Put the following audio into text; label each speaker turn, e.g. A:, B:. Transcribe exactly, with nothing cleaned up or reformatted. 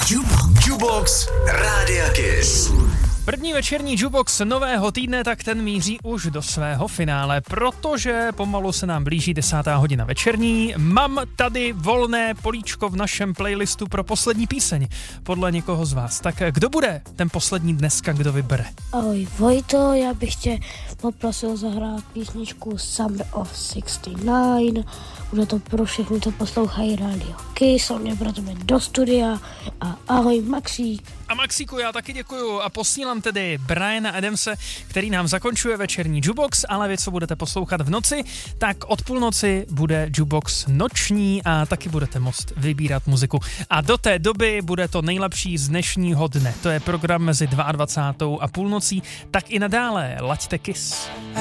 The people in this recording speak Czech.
A: Jukebox, Jukebox Rádia Kiss.
B: První večerní Jukebox nového týdne, tak ten míří už do svého finále, protože pomalu se nám blíží desátá hodina večerní. Mám tady volné políčko v našem playlistu pro poslední píseň podle někoho z vás. Tak kdo bude ten poslední dneska, kdo vybere?
C: Ahoj Vojto, já bych tě poprosil zahrát písničku Summer of šedesát devět. Bude to pro všechny, co poslouchají Radio Kiss, on mě pro tebe do studia a ahoj Maxík.
B: A Maxíku, já taky děkuju a posílám tedy Briana Adamse, který nám zakončuje večerní Jukebox, ale vy, co budete poslouchat v noci, tak od půlnoci bude Jukebox noční a taky budete moct vybírat muziku. A do té doby bude to nejlepší z dnešního dne. To je program mezi dvacátou druhou a půlnocí, tak i nadále laďte Kiss.